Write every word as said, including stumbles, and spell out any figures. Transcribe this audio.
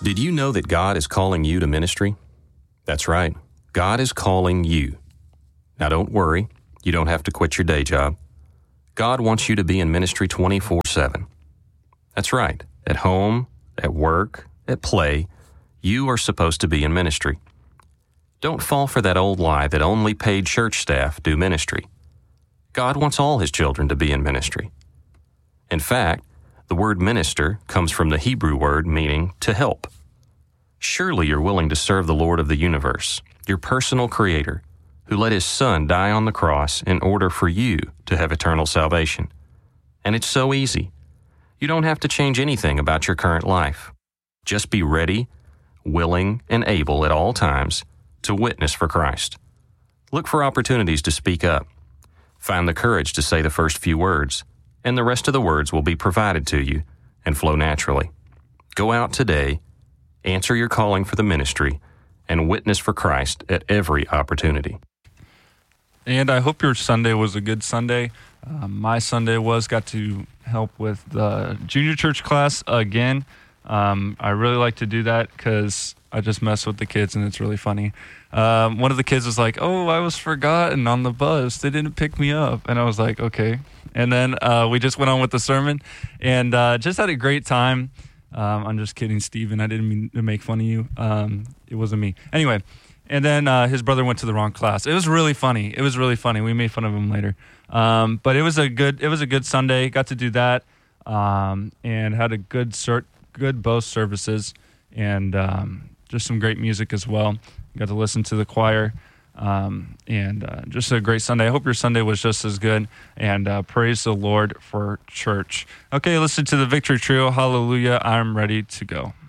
Did you know that God is calling you to ministry? That's right. God is calling you. Now don't worry. You don't have to quit your day job. God wants you to be in ministry twenty-four seven. That's right. At home, at work, at play, you are supposed to be in ministry. Don't fall for that old lie that only paid church staff do ministry. God wants all His children to be in ministry. In fact, the word minister comes from the Hebrew word meaning to help. Surely you're willing to serve the Lord of the universe, your personal creator, who let His Son die on the cross in order for you to have eternal salvation. And it's so easy. You don't have to change anything about your current life. Just be ready, willing, and able at all times to witness for Christ. Look for opportunities to speak up. Find the courage to say the first few words, and the rest of the words will be provided to you and flow naturally. Go out today, answer your calling for the ministry, and witness for Christ at every opportunity. And I hope your Sunday was a good Sunday. Uh, my Sunday was, got to help with the junior church class again. Um, I really like to do that because I just mess with the kids and it's really funny. Um, one of the kids was like, oh, I was forgotten on the bus. They didn't pick me up. And I was like, okay. And then uh, we just went on with the sermon and uh, just had a great time. Um, I'm just kidding, Steven. I didn't mean to make fun of you. Um, it wasn't me. Anyway, and then uh, his brother went to the wrong class. It was really funny. It was really funny. We made fun of him later. Um, but it was a good it was a good Sunday. Got to do that um, and had a good cert, good both services and um, just some great music as well. Got to listen to the choir um, and uh, just a great Sunday. I hope your Sunday was just as good and uh, praise the Lord for church. Okay, listen to the Victory Trio. Hallelujah, I'm ready to go.